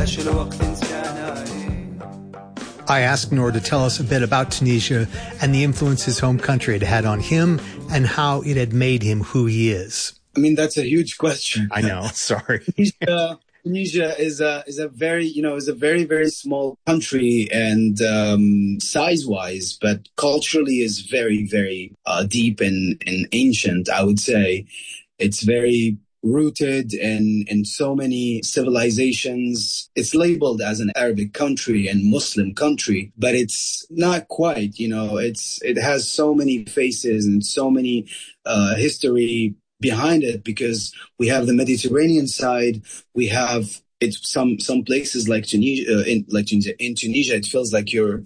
I asked Noor to tell us a bit about Tunisia and the influence his home country had had on him and how it had made him who he is. I mean, that's a huge question. I know. Sorry. Tunisia is a very, very small country and size-wise, but culturally is very, very deep and ancient, I would say. It's very rooted in so many civilizations. It's labeled as an Arabic country and Muslim country, but it's not quite, it has so many faces and so many history behind it, because we have the Mediterranean side. We have some places like Tunisia, in Tunisia, it feels like you're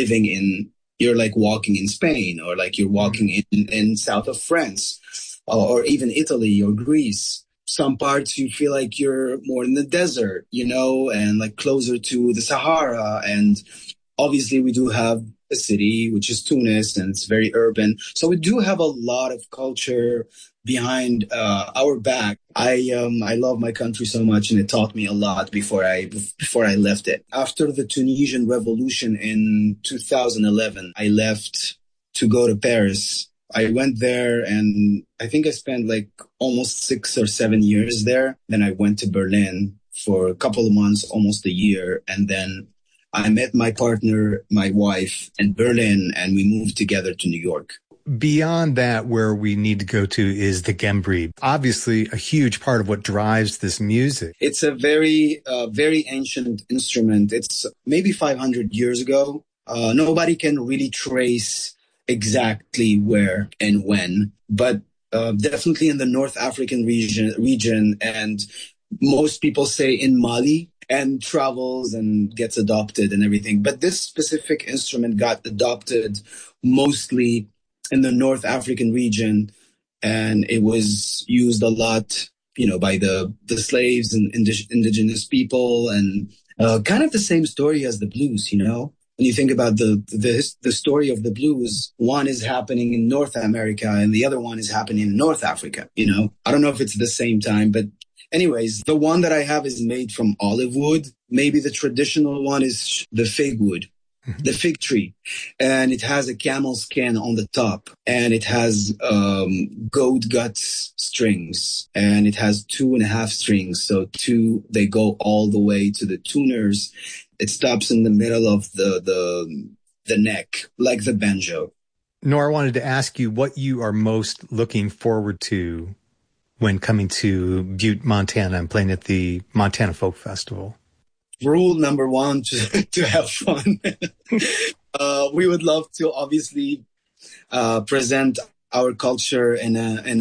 like walking in Spain, or like you're walking in south of France, or even Italy or Greece. Some parts you feel like you're more in the desert, and like closer to the Sahara. And obviously we do have a city, which is Tunis, and it's very urban. So we do have a lot of culture behind our back. I love my country so much, and it taught me a lot before I left it. After the Tunisian Revolution in 2011, I left to go to Paris. I went there, and I think I spent like almost 6 or 7 years there. Then I went to Berlin for a couple of months, almost a year. And then I met my partner, my wife, in Berlin, and we moved together to New York. Beyond that, where we need to go to is the Gembri. Obviously, a huge part of what drives this music. It's a very, very ancient instrument. It's maybe 500 years ago. Nobody can really trace exactly where and when, but definitely in the North African region, and most people say in Mali, and travels and gets adopted and everything. But this specific instrument got adopted mostly in the North African region, and it was used a lot, by the slaves and indigenous people, and kind of the same story as the blues, When you think about the story of the blues, one is happening in North America and the other one is happening in North Africa, I don't know if it's the same time, but anyways, the one that I have is made from olive wood. Maybe the traditional one is the fig wood, the fig tree. And it has a camel skin on the top, and it has goat guts strings, and it has 2.5 strings. So they go all the way to the tuners. It stops in the middle of the neck, like the banjo. Noor, I wanted to ask you what you are most looking forward to when coming to Butte, Montana, and playing at the Montana Folk Festival. Rule number one, to have fun. We would love to obviously present our culture in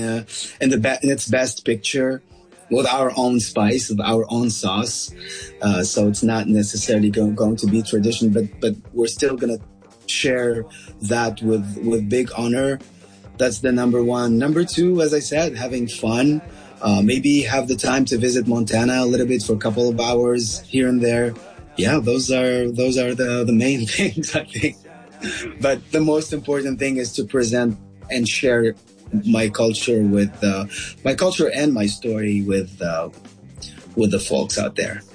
its best picture, with our own spice, with our own sauce. So it's not necessarily going to be tradition, but we're still going to share that with big honor. That's the number one. Number two, as I said, having fun. Maybe have the time to visit Montana a little bit for a couple of hours here and there. Yeah, those are the main things, I think. But the most important thing is to present and share my culture and my story with the folks out there.